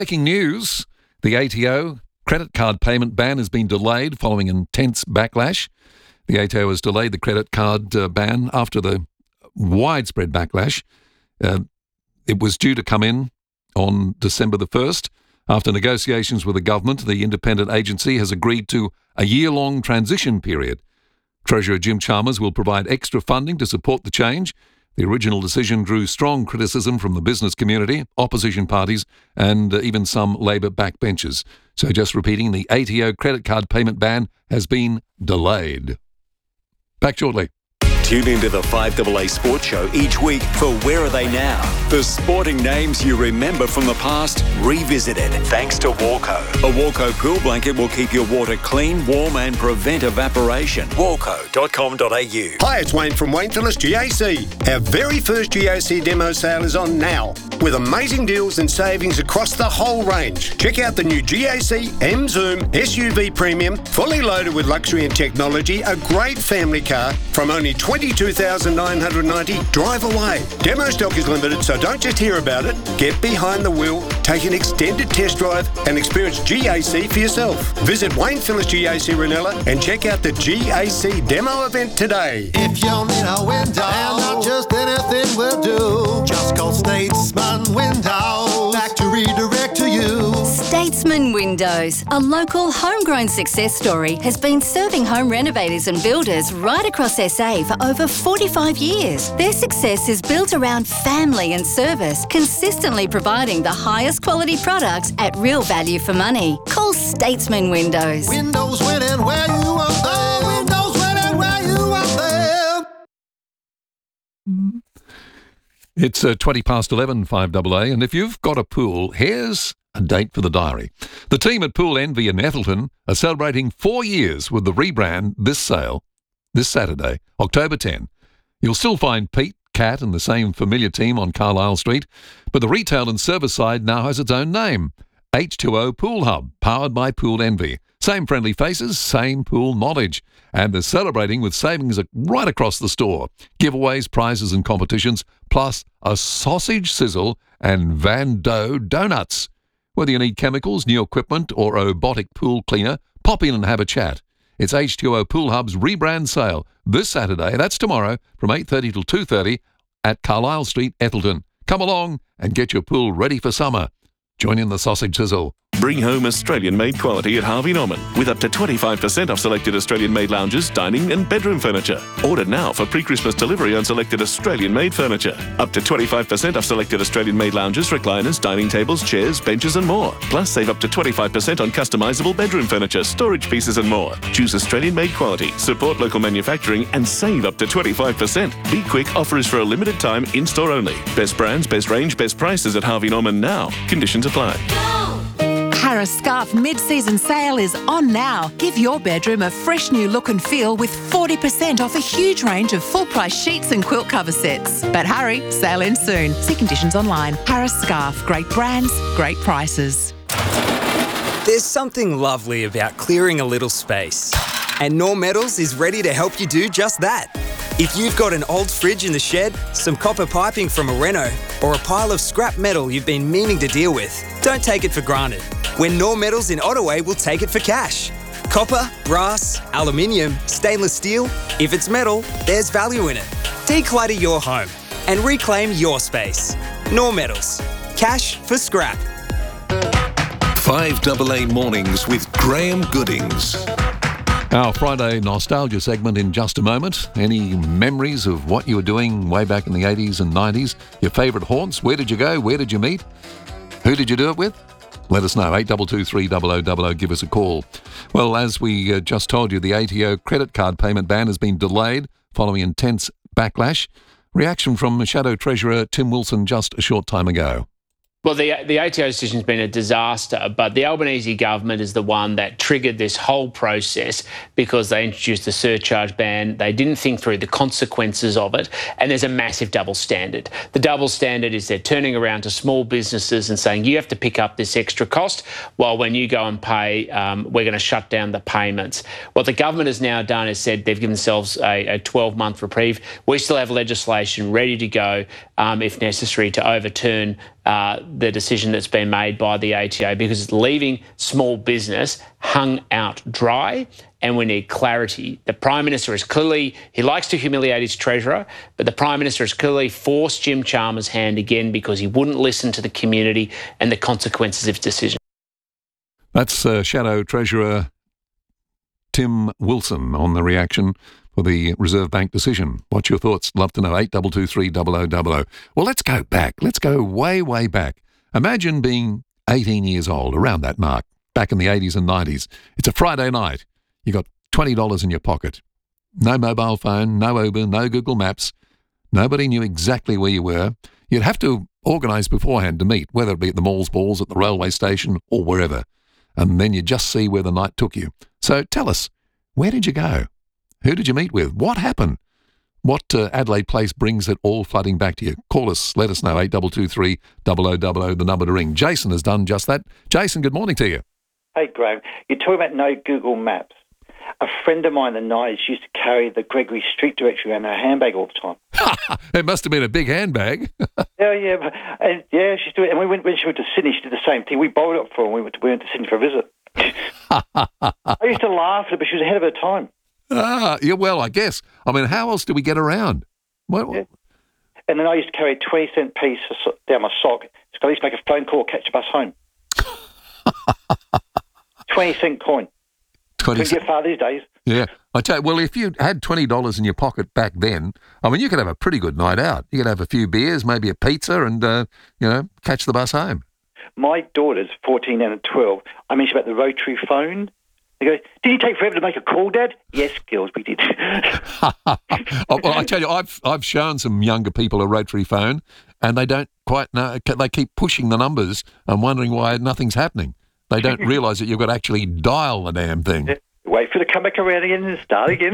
Breaking news, the ATO credit card payment ban has been delayed following intense backlash. The ATO has delayed the credit card ban after the widespread backlash. It was due to come in on December the 1st. After negotiations with the government, the independent agency has agreed to a year-long transition period. Treasurer Jim Chalmers will provide extra funding to support the change. The original decision drew strong criticism from the business community, opposition parties, and even some Labor backbenchers. So just repeating, the ATO credit card payment ban has been delayed. Back shortly. Tune into the 5AA Sports Show each week for Where Are They Now? The sporting names you remember from the past, revisited, thanks to Walco. A Walco pool blanket will keep your water clean, warm and prevent evaporation. Walco.com.au. Hi, it's Wayne from Wayne Phillips GAC. Our very first GAC demo sale is on now, with amazing deals and savings across the whole range. Check out the new GAC M-Zoom SUV Premium, fully loaded with luxury and technology, a great family car from only $22,990. Drive away. Demo stock is limited, so don't just hear about it. Get behind the wheel, take an extended test drive and experience GAC for yourself. Visit Wayne Phillips GAC Ranella and check out the GAC demo event today. If you need a window, and not just anything will do, just call Statesman Windows. Factory direct to you. Statesman Windows, a local homegrown success story, has been serving home renovators and builders right across SA for over 45 years. Their success is built around family and service, consistently providing the highest quality products at real value for money. Call Statesman Windows. Windows winning where you want them. Windows winning where you want them. It's 20 past 11, 5AA, and if you've got a pool, here's a date for the diary. The team at Pool Envy in Ethelton are celebrating 4 years with the rebrand this Saturday, October 10. You'll still find Pete, Kat and the same familiar team on Carlisle Street, but the retail and service side now has its own name, H2O Pool Hub, powered by Pool Envy. Same friendly faces, same pool knowledge. And they're celebrating with savings right across the store. Giveaways, prizes and competitions, plus a sausage sizzle and Van Dough donuts. Whether you need chemicals, new equipment or a robotic pool cleaner, pop in and have a chat. It's H2O Pool Hub's rebrand sale this Saturday, that's tomorrow, from 8:30 till 2:30 at Carlisle Street, Ethelton. Come along and get your pool ready for summer. Join in the sausage sizzle. Bring home Australian-made quality at Harvey Norman with up to 25% off selected Australian-made lounges, dining and bedroom furniture. Order now for pre-Christmas delivery on selected Australian-made furniture. Up to 25% off selected Australian-made lounges, recliners, dining tables, chairs, benches and more. Plus, save up to 25% on customisable bedroom furniture, storage pieces and more. Choose Australian-made quality, support local manufacturing and save up to 25%. Be quick, offer is for a limited time, in-store only. Best brands, best range, best prices at Harvey Norman now. Conditions apply. Harris Scarf mid-season sale is on now. Give your bedroom a fresh new look and feel with 40% off a huge range of full-price sheets and quilt cover sets. But hurry, sale ends soon. See conditions online. Harris Scarf, great brands, great prices. There's something lovely about clearing a little space. And Norm Metals is ready to help you do just that. If you've got an old fridge in the shed, some copper piping from a reno, or a pile of scrap metal you've been meaning to deal with, don't take it for granted. When Norm Metals in Ottaway will take it for cash. Copper, brass, aluminium, stainless steel, if it's metal, there's value in it. Declutter your home and reclaim your space. Norm Metals. Cash for scrap. 5AA Mornings with Graham Goodings. Our Friday nostalgia segment in just a moment. Any memories of what you were doing way back in the 80s and 90s? Your favourite haunts? Where did you go? Where did you meet? Who did you do it with? Let us know. 8223 0000. Give us a call. Well, as we just told you, the ATO credit card payment ban has been delayed following intense backlash. Reaction from Shadow Treasurer Tim Wilson just a short time ago. Well, the ATO decision has been a disaster, but the Albanese government is the one that triggered this whole process because they introduced the surcharge ban. They didn't think through the consequences of it, and there's a massive double standard. The double standard is they're turning around to small businesses and saying, you have to pick up this extra cost, while when you go and pay, we're going to shut down the payments. What the government has now done is said they've given themselves a 12-month reprieve. We still have legislation ready to go, if necessary, to overturn the decision that's been made by the ATO, because it's leaving small business hung out dry, and we need clarity. The Prime Minister is clearly, he likes to humiliate his Treasurer, but the Prime Minister has clearly forced Jim Chalmers' hand again because he wouldn't listen to the community and the consequences of his decision. That's Shadow Treasurer Tim Wilson on the reaction for the Reserve Bank decision. What's your thoughts? Love to know. 8223 0000. Well, let's go back. Let's go way, way back. Imagine being 18 years old, around that mark, back in the 80s and 90s. It's a Friday night. You got $20 in your pocket. No mobile phone, no Uber, no Google Maps. Nobody knew exactly where you were. You'd have to organise beforehand to meet, whether it be at the Malls Balls, at the railway station, or wherever. And then you just see where the night took you. So tell us, where did you go? Who did you meet with? What happened? What Adelaide Place brings it all flooding back to you? Call us, let us know, 8223 0000, the number to ring. Jason has done just that. Jason, good morning to you. Hey, Graham. You're talking about no Google Maps. A friend of mine in the 90s used to carry the Gregory Street directory around her handbag all the time. It must have been a big handbag. Yeah, she's doing it. And when she went to Sydney, she did the same thing. We borrowed it for her when we went to Sydney for a visit. I used to laugh at her, but she was ahead of her time. Yeah, well, I guess. I mean, how else do we get around? Yeah. And then I used to carry a 20-cent piece down my sock, so I used to make a phone call, catch a bus home. 20-cent coin. 20 cents. Get far these days. Yeah. I tell you, well, if you had $20 in your pocket back then, I mean, you could have a pretty good night out. You could have a few beers, maybe a pizza, and, catch the bus home. My daughters, 14 and 12, I mentioned about the rotary phone. They go, did you take forever to make a call, Dad? Yes, girls, we did. Well, I tell you, I've shown some younger people a rotary phone, and they don't quite know. They keep pushing the numbers and wondering why nothing's happening. They don't realise that you've got to actually dial the damn thing. Yeah. Wait for it to come back around again and start again.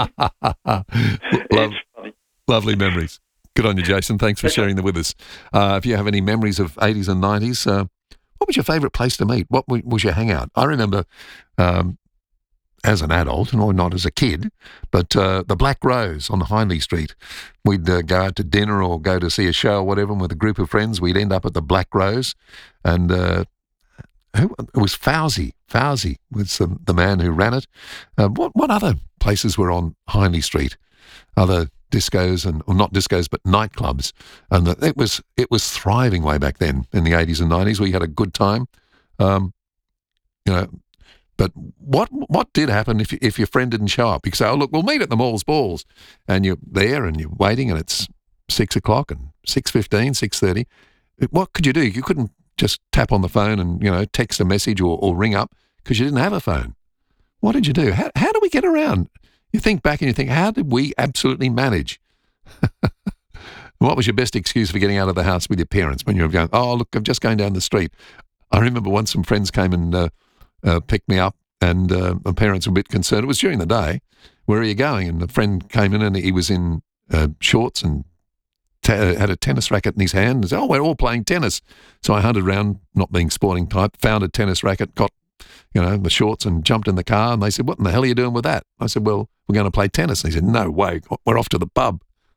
It's funny. Lovely memories. Good on you, Jason. Thanks for sharing them with us. If you have any memories of 80s and 90s, what was your favourite place to meet? What was your hangout? I remember as an adult, or not as a kid, but the Black Rose on Hindley Street. We'd go out to dinner or go to see a show or whatever, and with a group of friends, we'd end up at the Black Rose. And it was Fauzi. Fauzi was the man who ran it. What other places were on Hindley Street? Other discos or not discos, but nightclubs, and it was thriving way back then in the 80s and 90s. We had a good time, But what did happen if your friend didn't show up? You could say, "Oh look, we'll meet at the Malls Balls," and you're there and you're waiting, and it's 6 o'clock and 6:15, 6:30. What could you do? You couldn't just tap on the phone and text a message or ring up because you didn't have a phone. What did you do? How do we get around? You think back and you think, how did we absolutely manage? What was your best excuse for getting out of the house with your parents when you were going, oh, look, I'm just going down the street? I remember once some friends came and picked me up, and my parents were a bit concerned. It was during the day. Where are you going? And a friend came in and he was in shorts and had a tennis racket in his hand and said, oh, we're all playing tennis. So I hunted around, not being sporting type, found a tennis racket, got the shorts and jumped in the car, and they said, what in the hell are you doing with that? I said, well, we're going to play tennis. And he said, no way, we're off to the pub.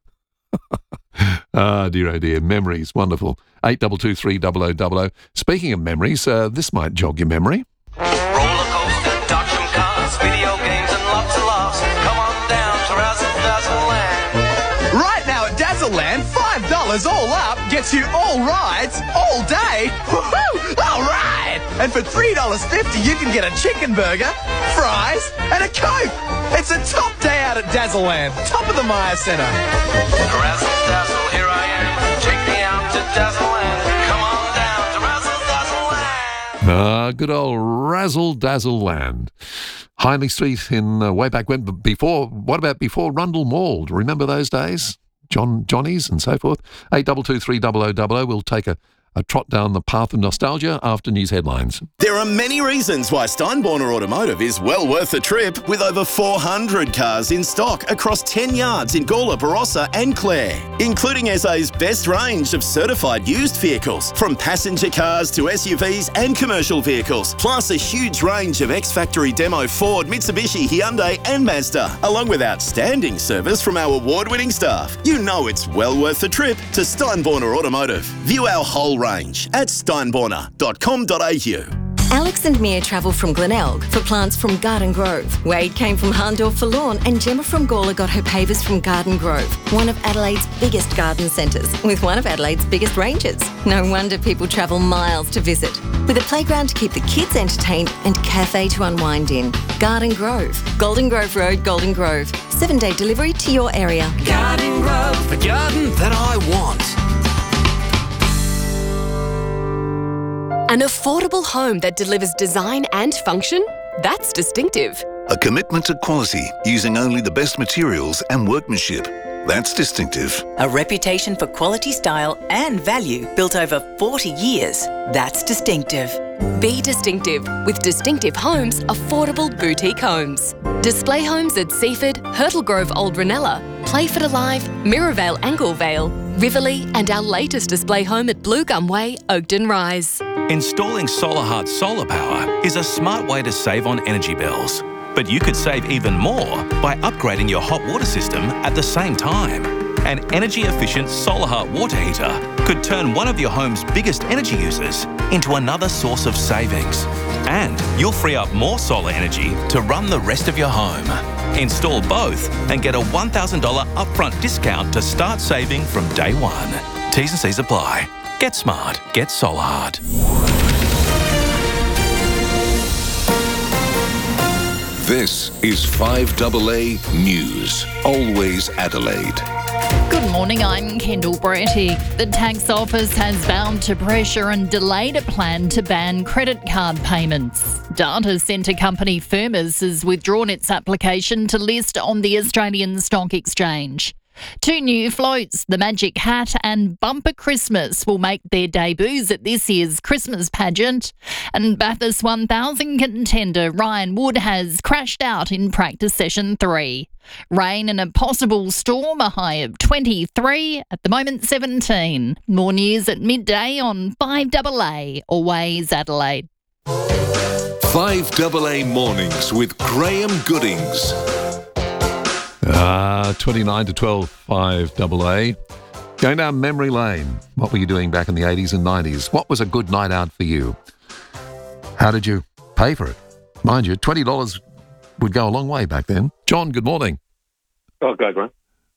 Ah, dear, oh dear, memories, wonderful. 8223 0000. Speaking of memories, this might jog your memory. Roller coaster, Dodgem cars, video games and lots of laughs. Come on down to Razzle Dazzle Land. Right now at Dazzle Land, $5 all up gets you all rides, all day. Woohoo! All right! And for $3.50, you can get a chicken burger, fries, and a Coke. It's a top day out at Dazzle Land, top of the Myer Centre. Razzle Dazzle, here I am. Take me out to Dazzle Land. Come on down to Razzle Dazzle Land. Ah, good old Razzle Dazzle Land. Hindley Street in way back when. What about before Rundle Mall? Do you remember those days? Johnny's and so forth. 8223 0000. We'll take a trot down the path of nostalgia after news headlines. There are many reasons why Steinborner Automotive is well worth the trip, with over 400 cars in stock across 10 yards in Gawler, Barossa and Clare, including SA's best range of certified used vehicles, from passenger cars to SUVs and commercial vehicles, plus a huge range of ex-factory demo Ford, Mitsubishi, Hyundai and Mazda, along with outstanding service from our award-winning staff. You know it's well worth the trip to Steinborner Automotive. View our whole range at steinborner.com.au. Alex and Mia travel from Glenelg for plants from Garden Grove. Wade came from Harndorf for lawn, and Gemma from Gawler got her pavers from Garden Grove, one of Adelaide's biggest garden centres, with one of Adelaide's biggest ranges. No wonder people travel miles to visit. With a playground to keep the kids entertained and cafe to unwind in. Garden Grove, Golden Grove Road, Golden Grove. 7-day delivery to your area. Garden Grove, the garden that I want. An affordable home that delivers design and function? That's distinctive. A commitment to quality using only the best materials and workmanship. That's distinctive. A reputation for quality, style and value built over 40 years. That's distinctive. Be distinctive with Distinctive Homes Affordable Boutique Homes. Display homes at Seaford, Hurtle Grove Old Ranella, Playford Alive, Mirrorvale Anglevale, Riverlea and our latest display home at Blue Gum Way, Oakden Rise. Installing SolarHeart solar power is a smart way to save on energy bills. But you could save even more by upgrading your hot water system at the same time. An energy-efficient SolarHeart water heater could turn one of your home's biggest energy users into another source of savings. And you'll free up more solar energy to run the rest of your home. Install both and get a $1,000 upfront discount to start saving from day one. T's and C's apply. Get smart. Get SolarHeart. This is 5AA News. Always Adelaide. Good morning, I'm Kendall Bratty. The tax office has vowed to pressure and delayed a plan to ban credit card payments. Data centre company Firmus has withdrawn its application to list on the Australian Stock Exchange. 2 new floats, the Magic Hat and Bumper Christmas, will make their debuts at this year's Christmas pageant. And Bathurst 1000 contender Ryan Wood has crashed out in practice session 3. Rain and a possible storm, a high of 23, at the moment 17. More news at midday on 5AA, always Adelaide. 5AA Mornings with Graham Goodings. 29 to 12, 5AA. Going down memory lane. What were you doing back in the 80s and 90s? What was a good night out for you? How did you pay for it? Mind you, $20 would go a long way back then. John, good morning. Oh, go, Graham.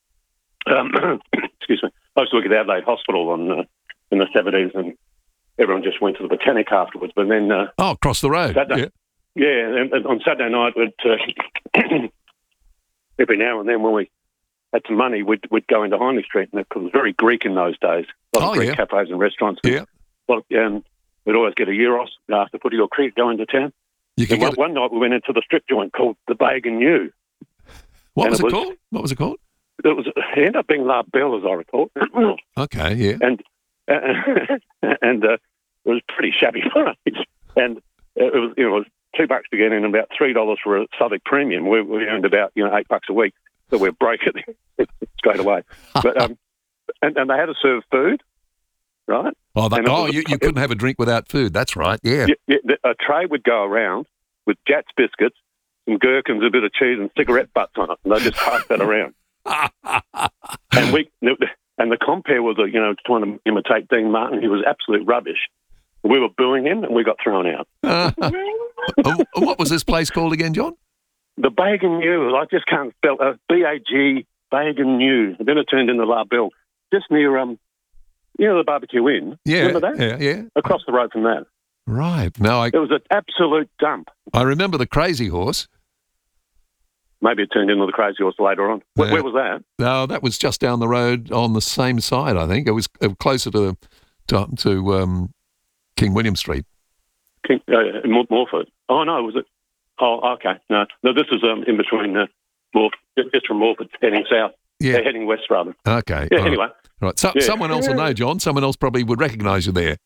Excuse me. I used to work at Adelaide Hospital in the 70s, and everyone just went to the Botanic afterwards. But then... across the road. Saturday, yeah, and on Saturday night, every now and then when we had some money, we'd go into Hindley Street, and it was very Greek in those days. A lot of Greek cafes and restaurants. Yeah. Well, we'd always get a Euros after footy or cricket, go into town. One night we went into the strip joint called the Bag and New. What was it called? What was it called? It ended up being La Belle, as I recall. Okay, yeah. And it was pretty shabby place. And it was $2 to get in and about $3 for a Southwark Premium. We earned about $8 a week, so we're broke straight away. But and they had to serve food, right? You couldn't have a drink without food. That's right. Yeah. A tray would go around with Jatz biscuits, some gherkins, a bit of cheese, and cigarette butts on it, and they just passed that around. And the compere was trying to imitate Dean Martin. He was absolute rubbish. We were booing him, and we got thrown out. What was this place called again, John? The Bag and New. I just can't spell B-A-G, Bag and New. And then it turned into La Belle, just near the Barbecue Inn. Yeah, remember that? Yeah. Across the road from that. Right. No, it was an absolute dump. I remember the Crazy Horse. Maybe it turned into the Crazy Horse later on. Where was that? No, that was just down the road on the same side. I think it was closer to King William Street. Morford. Oh, no, was it? Oh, okay. No, this is in between just from Morford heading south. Yeah. Heading west, rather. Okay. Yeah, anyway. Right. Someone else will know, John. Someone else probably would recognise you there.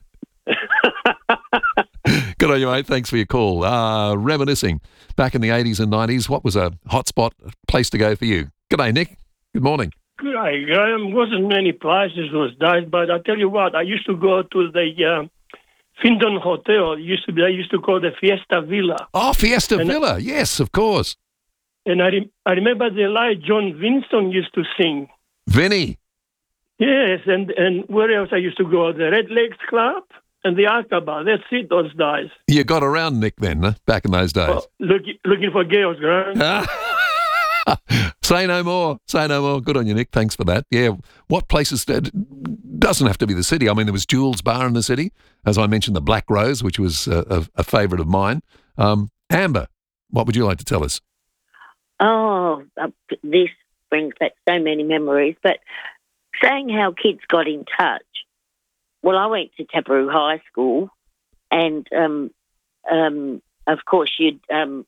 Good on you, mate. Thanks for your call. Reminiscing. Back in the 80s and 90s, what was a hotspot place to go for you? G'day, Nick. Good morning. Good day, Graham. Wasn't many places those days, but I tell you what, I used to go to the Findon Hotel. They used to call the Fiesta Villa. Oh, Fiesta Villa. Yes, of course. And I remember the line John Winston used to sing. Vinny. Yes, and where else I used to go? The Red Lakes Club and the Aqaba. That's it, those days. You got around, Nick, then, huh? Back in those days. Looking for girls, right? Say no more. Say no more. Good on you, Nick. Thanks for that. Yeah. What places? Doesn't have to be the city. I mean, there was Jules Bar in the city. As I mentioned, the Black Rose, which was a favourite of mine. Amber, what would you like to tell us? Oh, this brings back so many memories. But saying how kids got in touch, well, I went to Taparoo High School, and of course you'd on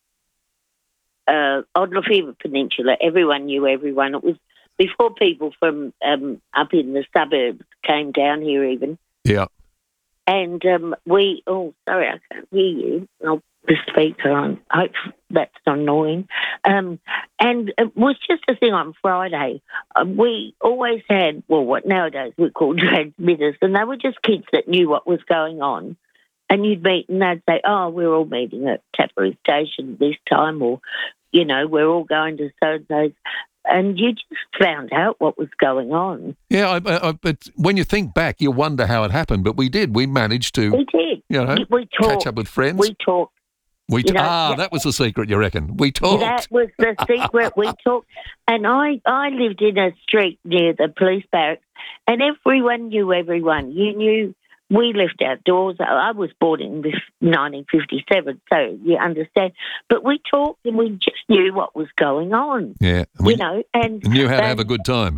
Lefevre Peninsula, everyone knew everyone. It was before people from up in the suburbs came down here even. Yeah. And sorry, I can't hear you. I'll the speaker on. I hope that's not annoying. And it was just a thing on Friday. We always had, what nowadays we call transmitters, and they were just kids that knew what was going on. And you'd meet and they'd say, we're all meeting at Taparoo Station this time, or, we're all going to so-and-so's. And you just found out what was going on. Yeah, but when you think back, you wonder how it happened. But we did. We managed to. We did. We talked, catch up with friends. We talked. That was the secret, you reckon? We talked. That was the secret. We talked. And I lived in a street near the police barracks, and everyone knew everyone. You knew. We left our doors. I was born in 1957, so you understand. But we talked and we just knew what was going on. Yeah. And knew how to have a good time.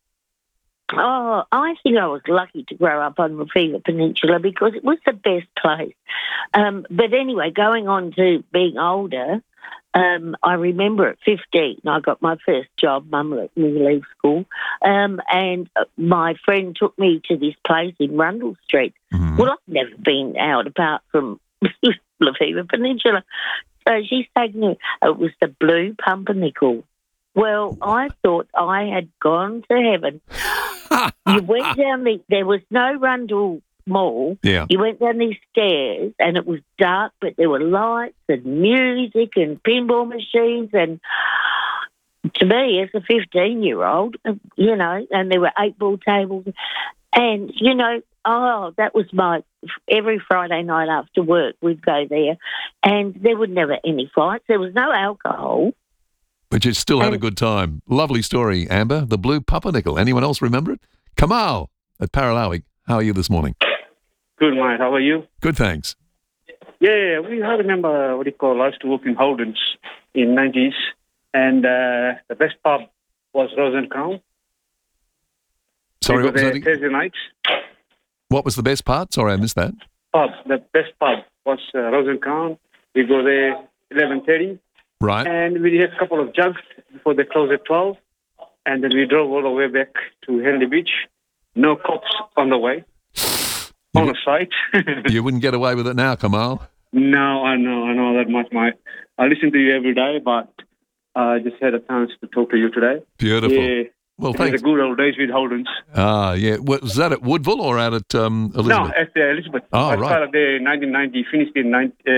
Oh, I think I was lucky to grow up on Lefevre Peninsula because it was the best place. But anyway, going on to being older, I remember at 15, I got my first job. Mum let me leave school. And my friend took me to this place in Rundle Street. Mm-hmm. Well, I've never been out apart from Lefevre Peninsula. So she's taken me. It was the Blue Pumpernickel. Well, I thought I had gone to heaven. You went down there was no Rundle Mall. Yeah. You went down these stairs and it was dark, but there were lights and music and pinball machines. And to me, as a 15-year-old, and there were 8-ball tables. And, that was every Friday night after work, we'd go there. And there were never any fights. There was no alcohol. But you still had a good time. Lovely story, Amber. The Blue Pumpernickel. Anyone else remember it? Kamal at Paralowie. How are you this morning? Good, mate. How are you? Good, thanks. Yeah, I remember I used to work in Holden's in 90s, and the best pub was Rose and Crown. Sorry, what was that? Thursday nights. What was the best part? Sorry, I missed that. The best pub was Rose and Crown. We go there 11:30. Right. And we had a couple of jugs before they closed at 12. And then we drove all the way back to Henley Beach. No cops on the way. On the site. You wouldn't get away with it now, Kamal. No, I know that much, mate. I listen to you every day, but I just had a chance to talk to you today. Beautiful. Yeah. Well, thanks. The good old days with Holden's. Yeah. Was that at Woodville or out at Elizabeth? No, at Elizabeth. Oh, I right. started there in 1990, finished in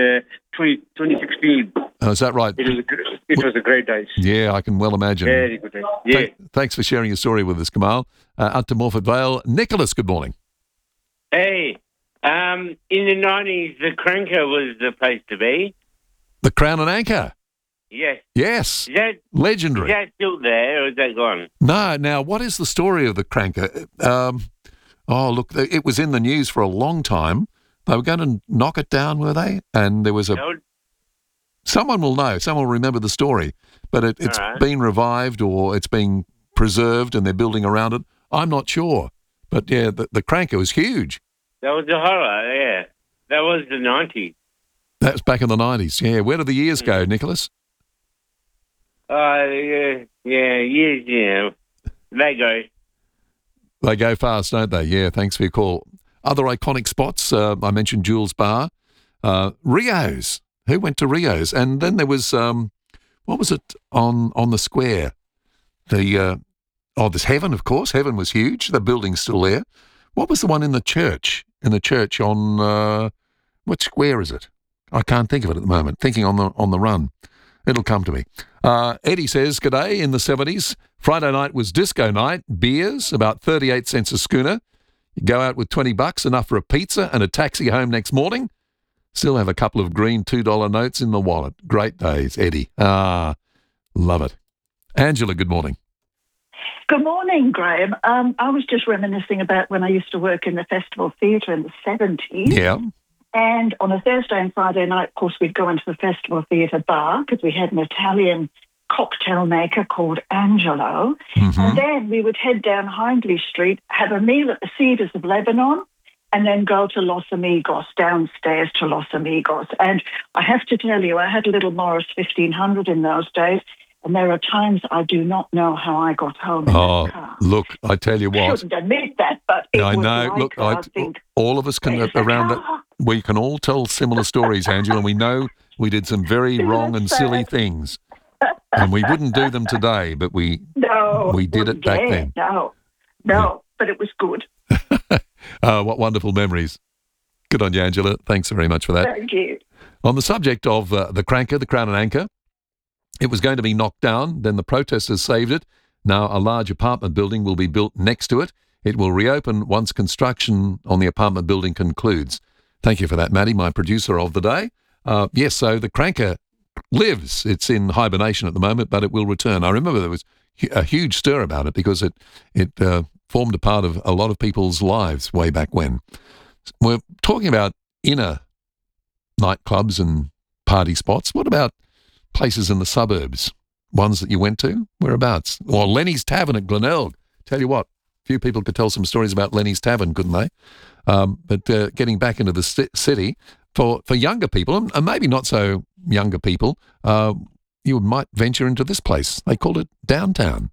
2016. Oh, is that right? It was a great day. Yeah, I can well imagine. Very good day. Yeah. Thanks for sharing your story with us, Kamal. Up to Morford Vale. Nicholas, good morning. Hey, in the 90s, the Cranker was the place to be. The Crown and Anchor. Yes. Yes. Is that legendary? Is that still there, or is that gone? No. Now, what is the story of the Cranker? Look, it was in the news for a long time. They were going to knock it down, were they? And there was someone will know. Someone will remember the story. But it's been revived or it's being preserved and they're building around it. I'm not sure. But, yeah, the Cranker was huge. That was a horror, yeah. That was the 90s. That was back in the 90s, yeah. Where did the years go, Nicholas? Years, yeah. They go fast, don't they? Yeah, thanks for your call. Other iconic spots, I mentioned Jules Bar. Rio's. Who went to Rio's? And then there was, what was it on the square? There's Heaven, of course. Heaven was huge. The building's still there. What was the one in the church? In the church on, what square is it? I can't think of it at the moment. Thinking on the run. It'll come to me. Eddie says, "G'day, in the 70s, Friday night was disco night, beers, about 38 cents a schooner. You go out with $20, enough for a pizza and a taxi home next morning. Still have a couple of green $2 notes in the wallet. Great days, Eddie." Love it. Angela, good morning. Good morning, Graham. I was just reminiscing about when I used to work in the Festival Theatre in the 70s. Yeah. And on a Thursday and Friday night, of course, we'd go into the Festival Theatre bar because we had an Italian cocktail maker called Angelo. Mm-hmm. And then we would head down Hindley Street, have a meal at the Cedars of Lebanon, and then go to Los Amigos, downstairs to Los Amigos. And I have to tell you, I had a little Morris 1500 in those days, and there are times I do not know how I got home in that car. Look, I tell you what. I shouldn't admit that, but it I was know. like Look, I think, all of us can around that. We can all tell similar stories, Angela, and we know we did some very wrong and silly things, and we wouldn't do them today, but we did it back then. No, but it was good. What wonderful memories. Good on you, Angela. Thanks very much for that. Thank you. On the subject of the Cranker, the Crown and Anchor, it was going to be knocked down, then the protesters saved it. Now a large apartment building will be built next to it. It will reopen once construction on the apartment building concludes. Thank you for that, Maddie, my producer of the day. Yes, so the Cranker lives. It's in hibernation at the moment, but it will return. I remember there was a huge stir about it because it formed a part of a lot of people's lives way back when. We're talking about inner nightclubs and party spots. What about places in the suburbs? Ones that you went to? Whereabouts? Or Lenny's Tavern at Glenelg. Tell you what, few people could tell some stories about Lenny's Tavern, couldn't they? But getting back into the city, for younger people, and maybe not so younger people, you might venture into this place. They call it Downtown.